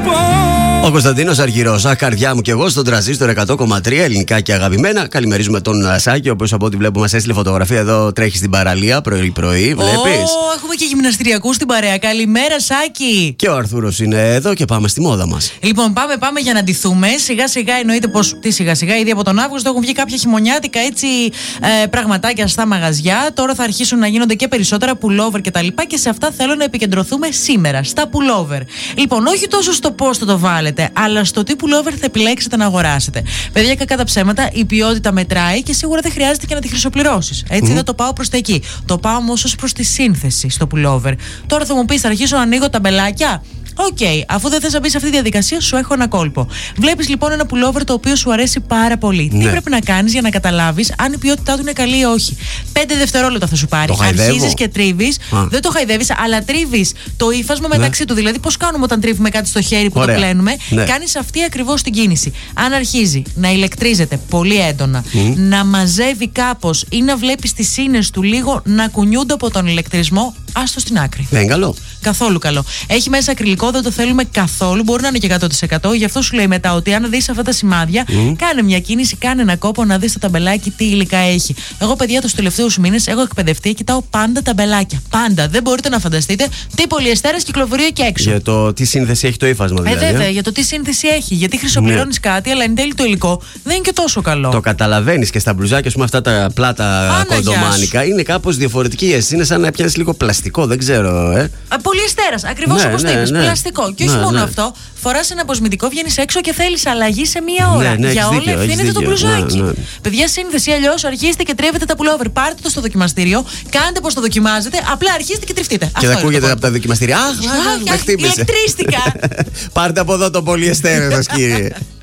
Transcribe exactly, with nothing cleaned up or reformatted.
Ο Κωνσταντίνος Αργυρός, αχ, καρδιά μου, και εγώ στον τραζίστορ εκατό κόμμα τρία, ελληνικά και αγαπημένα. Καλημερίζουμε τον Σάκη, ο οποίος από ό,τι βλέπω μας έστειλε φωτογραφία εδώ, τρέχει στην παραλία πρωί-πρωί. Βλέπεις. Oh, έχουμε και γυμναστηριακούς στην παρέα. Καλημέρα, Σάκη. Και ο Αρθούρος είναι εδώ και πάμε στη μόδα μας. Λοιπόν, πάμε, πάμε για να ντυθούμε. Σιγά-σιγά εννοείται πως. Τι σιγά-σιγά, ήδη από τον Αύγουστο έχουν βγει κάποια χειμωνιάτικα έτσι ε, πραγματάκια στα μαγαζιά. Τώρα θα αρχίσουν να γίνονται και περισσότερα pullover κτλ. Και, και σε αυτά θέλω να επικεντρωθούμε σήμερα. Στα pullover. Λοιπόν, όχι τόσο στο πώς θα το βάλετε, αλλά στο τι pullover θα επιλέξετε να αγοράσετε. Παιδιά, κακά τα ψέματα, η ποιότητα μετράει και σίγουρα δεν χρειάζεται και να τη χρυσοπληρώσεις. Έτσι, mm. δεν το πάω προς τα εκεί. Το πάω όμως ως προς τη σύνθεση στο pullover. Τώρα θα μου πεις, θα αρχίσω να ανοίγω τα μπελάκια. Οκ, okay, αφού δεν θες να μπει σε αυτή τη διαδικασία, σου έχω ένα κόλπο. Βλέπεις λοιπόν ένα pullover το οποίο σου αρέσει πάρα πολύ. Ναι. Τι πρέπει να κάνεις για να καταλάβεις αν η ποιότητά του είναι καλή ή όχι. Πέντε δευτερόλεπτα θα σου πάρει. Αρχίζεις και τρίβεις. Δεν το χαϊδεύεις, αλλά τρίβεις το ύφασμα μεταξύ ναι. του. Δηλαδή, πώς κάνουμε όταν τρίβουμε κάτι στο χέρι που Ωραία. το πλένουμε. Ναι. Κάνεις αυτή ακριβώς την κίνηση. Αν αρχίζει να ηλεκτρίζεται πολύ έντονα, mm. να μαζεύει κάπως ή να βλέπεις τις σύνες του λίγο να κουνιούνται από τον ηλεκτρισμό, άστο στην άκρη. Δεν είναι καλό. Καθόλου καλό. Έχει μέσα ακριλικό, δεν το θέλουμε καθόλου. Μπορεί να είναι και εκατό τοις εκατό. Γι' αυτό σου λέει μετά ότι αν δεις αυτά τα σημάδια, mm. κάνε μια κίνηση, κάνε ένα κόπο να δεις το ταμπελάκι τι υλικά έχει. Εγώ, παιδιά, τους τελευταίους μήνες έχω εκπαιδευτεί, κοιτάω πάντα ταμπελάκια. Πάντα. Δεν μπορείτε να φανταστείτε τι πολυεστέρες κυκλοφορεί εκεί έξω. Για το τι σύνθεση έχει το ύφασμα, δηλαδή. Ε, βέβαια, για το τι σύνθεση έχει. Γιατί χρυσοπληρώνεις ναι. κάτι, αλλά εν τέλει το υλικό δεν είναι και τόσο καλό. Το καταλαβαίνεις και στα μπλουζάκια, α πούμε, αυτά τα πλάτα κοντομάνικα είναι κάπως διαφορετική. Είναι σαν να πιάνεις λίγο πλαστικό, δεν ξέρω, ε. Πολυεστέρας, ακριβώς ναι, όπως ναι, το είπες. Ναι. Πλαστικό. Και όχι ναι, μόνο ναι. αυτό, φοράς ένα αποσμητικό, βγαίνεις έξω και θέλεις αλλαγή σε μία ώρα. Ναι, ναι, για όλα δίκιο, ευθύνεται το μπλουζάκι. Ναι, ναι. Παιδιά, σύνθεση, αλλιώς αρχίστε και τρίβετε τα pullover. Πάρτε το στο δοκιμαστήριο, κάντε πως το δοκιμάζετε, απλά αρχίστε και τριφτείτε. Και θα ακούγεται από τα δοκιμαστήρια. Αχ, ηλεκτρίστηκα. Πάρτε από εδώ το πολυεστέρες σας, κύριε.